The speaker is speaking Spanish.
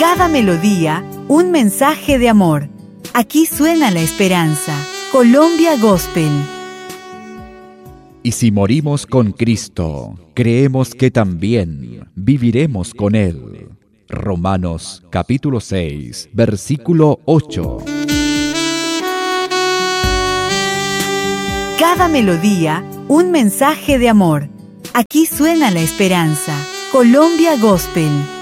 Cada melodía, un mensaje de amor. Aquí suena la esperanza. Colombia Gospel. Y si morimos con Cristo, creemos que también viviremos con Él. Romanos capítulo 6, versículo 8. Cada melodía, un mensaje de amor. Aquí suena la esperanza. Colombia Gospel.